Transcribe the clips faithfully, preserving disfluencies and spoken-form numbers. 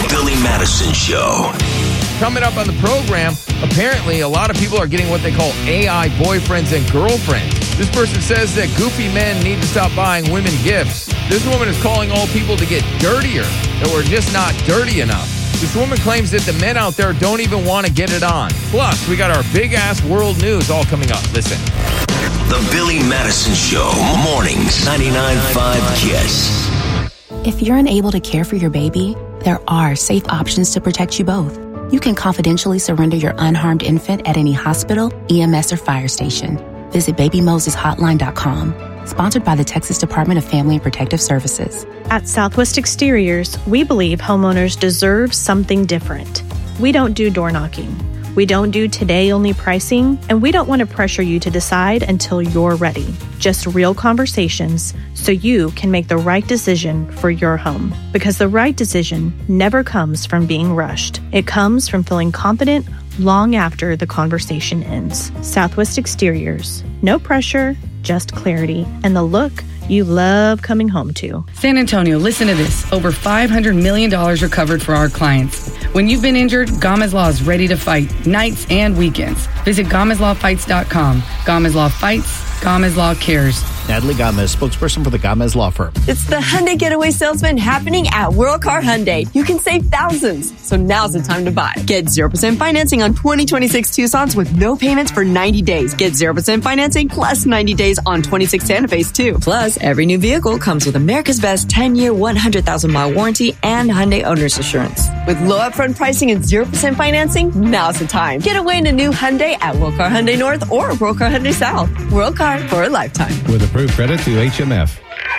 The Billy Madison Show. Coming up on the program, apparently a lot of people are getting what they call A I boyfriends and girlfriends. This person says that goofy men need to stop buying women gifts. This woman is calling all people to get dirtier, that we're just not dirty enough. This woman claims that the men out there don't even want to get it on. Plus, we got our big-ass world news all coming up. Listen. The Billy Madison Show. Mornings. ninety-nine point five KISS. If you're unable to care for your baby, there are safe options to protect you both. You can confidentially surrender your unharmed infant at any hospital, E M S, or fire station. Visit baby moses hotline dot com. Sponsored by the Texas Department of Family and Protective Services. At Southwest Exteriors, we believe homeowners deserve something different. We don't do door knocking. We don't do today-only pricing, and we don't want to pressure you to decide until you're ready. Just real conversations so you can make the right decision for your home. Because the right decision never comes from being rushed. It comes from feeling confident long after the conversation ends. Southwest Exteriors. No pressure, just clarity, and the look you love coming home to. San Antonio, listen to this. Over five hundred million dollars recovered for our clients. When you've been injured, Gama's Law is ready to fight, nights and weekends. Visit gamas law fights dot com. Gamas Law Fights, Gamas Law Cares. Natalie Gomez, spokesperson for the Gomez Law Firm. It's the Hyundai Getaway Salesman happening at World Car Hyundai. You can save thousands, so now's the time to buy. Get zero percent financing on twenty twenty-six Tucson's with no payments for ninety days. Get zero percent financing plus ninety days on twenty-six Santa Fe's too. Plus, every new vehicle comes with America's Best ten-year, one hundred thousand mile warranty and Hyundai Owner's Assurance. With low upfront pricing and zero percent financing, now's the time. Get away in a new Hyundai at World Car Hyundai North or World Car Hyundai South. World Car for a lifetime. With approved credit through H M F.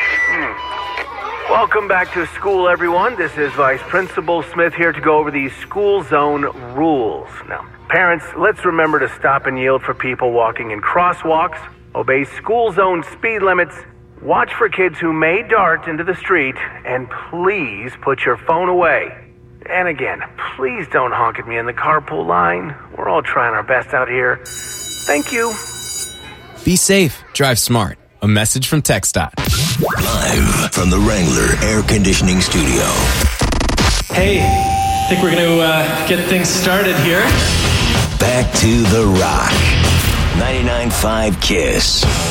Welcome back to school, everyone. This is Vice Principal Smith here to go over these school zone rules. Now, parents, let's remember to stop and yield for people walking in crosswalks, obey school zone speed limits, watch for kids who may dart into the street, and please put your phone away. And again, please don't honk at me in the carpool line. We're all trying our best out here. Thank you. Be safe. Drive smart. A message from TxDOT. Live from the Wrangler Air Conditioning Studio. Hey, I think we're going to uh, get things started here. Back to the Rock. ninety-nine point five KISS.